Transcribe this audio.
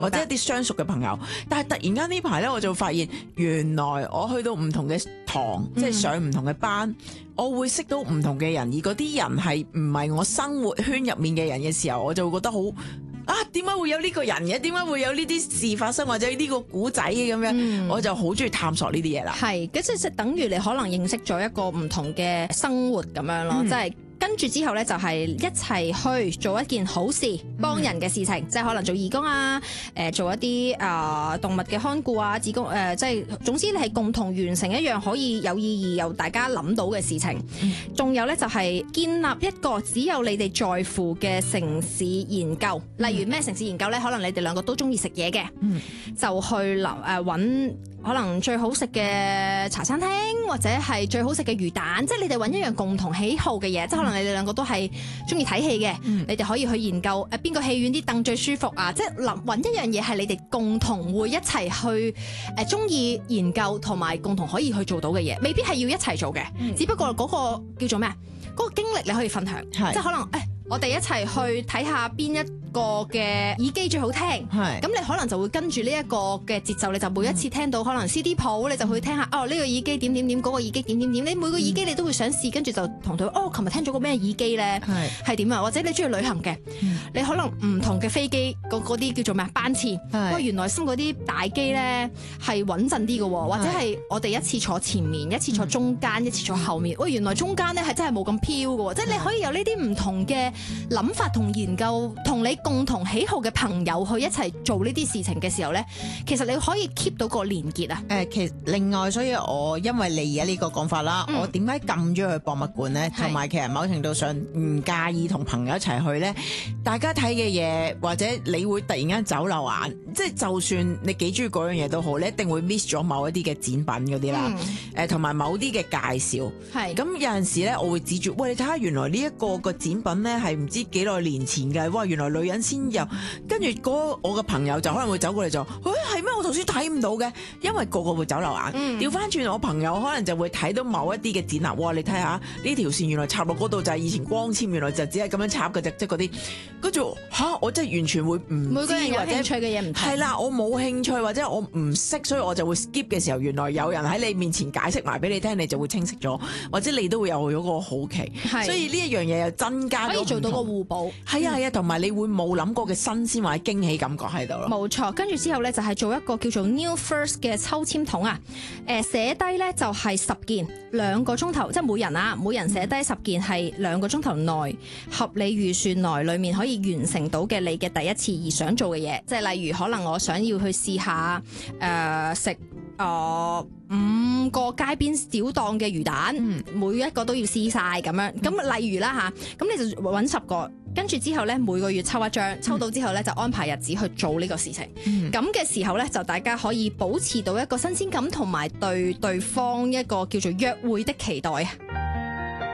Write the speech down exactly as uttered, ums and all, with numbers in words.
或者一啲相熟嘅朋友。但係突然間呢排咧，我就發現原來我去到唔同嘅堂，即係上唔同嘅班，我會識到唔同嘅人，而嗰啲人係唔係我生活圈入面嘅人嘅時候，我就會覺得好啊，點解會有呢個人嘅？點解會有呢啲事發生，或者呢個古仔嘅咁樣？嗯、我就好中意探索呢啲嘢啦。 係，咁即係等於你可能認識咗一個唔同嘅生活咁樣咯，即係、嗯。跟住之後咧，就係一齊去做一件好事，幫人嘅事情，嗯、即係可能做義工啊，誒、呃、做一啲啊、呃、動物嘅看顧啊，義工誒、呃，即係總之你係共同完成一樣可以有意義又大家諗到嘅事情。仲、嗯、有咧就係建立一個只有你哋在乎嘅城市研究，例如咩城市研究咧？可能你哋兩個都中意食嘢嘅，嗯、就去留誒揾。可能最好食嘅茶餐廳，或者係最好食嘅魚蛋，即係你哋揾一樣共同喜好嘅嘢，嗯、即係可能你哋兩個都係中意睇戲嘅，嗯、你哋可以去研究誒邊個戲院啲凳最舒服啊！即係諗揾一樣嘢係你哋共同會一齊去誒中意研究同埋共同可以去做到嘅嘢，未必係要一齊做嘅，嗯、只不過嗰個叫做咩啊？嗰、嗰個經歷你可以分享，是即係可能誒。哎我哋一齊去睇下邊一個嘅耳機最好聽，咁是你可能就會跟住呢一個嘅節奏，你就每一次聽到可能 C D 鋪，你就去聽下、嗯、哦呢、呢個耳機點點點，嗰、嗰個耳機點點點，你每個耳機你都會想試，跟住就同佢哦，琴日聽咗個咩耳機咧，係點啊？或者你中意旅行嘅，嗯、你可能唔同嘅飛機嗰啲叫做咩班次，哇是原來新嗰啲大機咧係穩陣啲嘅，或者係我哋一次坐前面，一次坐中間，嗯、一次坐後面，喂原來中間咧係真係冇咁飄嘅，即係你可以有呢啲唔同嘅諗法同研究，同你共同喜好嘅朋友去一齊做呢啲事情嘅時候咧，其實你可以 keep 到個連結啊。誒、 呃，其實另外，所以我因為你而家呢個講法啦，嗯、我點解撳咗去博物館咧？同埋是其實某程度上唔介意同朋友一齊去咧，大家睇嘅嘢或者你會突然間走漏眼，即係就算你幾中意嗰樣嘢都好，你一定會 miss 咗某一啲嘅展品嗰啲啦。誒、嗯，同埋、呃、某啲嘅介紹。係咁是有陣時咧，我會指住，喂，你睇下原來呢一個個展品咧係唔知幾耐年前嘅，哇！原來女人先有，跟住嗰我嘅朋友就可能會走過嚟就，誒係咩？我頭先睇唔到嘅，因為個個會走漏眼。調翻轉，我朋友可能就會睇到某一啲嘅展覽，哇！你睇下呢條線原來插落嗰度就係以前光纖，原來就只係咁樣插嘅啫，即係嗰啲。跟住嚇，我真係完全會唔知， 每個人有興趣嘅嘢唔同。 係啦，我冇興趣或者我唔識，所以我就會 skip 嘅時候，原來有人喺你面前解釋埋俾你聽，你就會清晰咗，或者你都會有咗個好奇。是所以呢一樣嘢又增加咗， 可以做到個互補。 係啊係啊，同埋、嗯、你會冇諗過嘅新鮮或者驚喜感覺喺度咯。 冇錯，跟住之後咧就係做一個叫做 New First 嘅抽籤筒啊。誒寫低咧就係十件兩個鐘頭，即係每人啊，每人寫低十件係兩個鐘頭內合理預算內裡面可以完成到嘅你嘅第一次而想做嘅嘢，即係例如可能我想要去試下誒食誒五個街邊小檔嘅魚蛋，嗯、每一個都要試晒咁樣。咁、嗯、例如啦吓，咁你就揾十個。跟住之後咧，每個月抽一張，抽到之後咧就安排日子去做呢個事情。咁嘅、嗯、時候咧，就大家可以保持到一個新鮮感，同埋對對方一個叫做約會的期待啊。